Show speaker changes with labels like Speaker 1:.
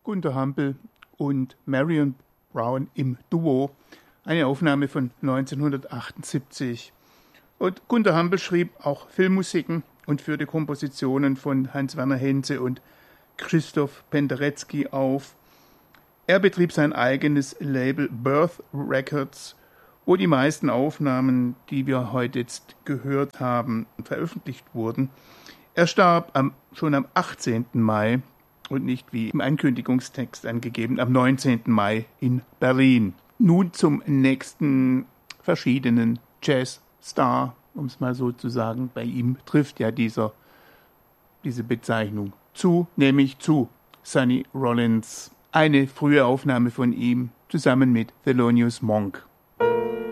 Speaker 1: Gunther Hampel und Marion Brown im Duo. Eine Aufnahme von 1978. Und Gunther Hampel schrieb auch Filmmusiken und führte Kompositionen von Hans-Werner Henze und Christoph Penderecki auf. Er betrieb sein eigenes Label Birth Records, wo die meisten Aufnahmen, die wir heute jetzt gehört haben, veröffentlicht wurden. Er starb schon am 18. Mai und nicht wie im Ankündigungstext angegeben, am 19. Mai in Berlin. Nun zum nächsten verschiedenen Jazzstar, um es mal so zu sagen. Bei ihm trifft ja diese Bezeichnung zu, nämlich zu Sonny Rollins. Eine frühe Aufnahme von ihm zusammen mit Thelonious Monk.